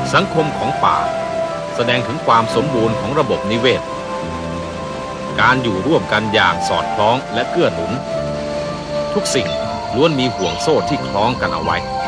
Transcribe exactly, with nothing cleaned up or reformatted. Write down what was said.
สังคมของป่าแสดงถึงความสมบูรณ์ของระบบนิเวศการอยู่ร่วมกันอย่างสอดคล้องและเกื้อหนุนทุกสิ่งล้วนมีห่วงโซ่ที่คล้องกันเอาไว้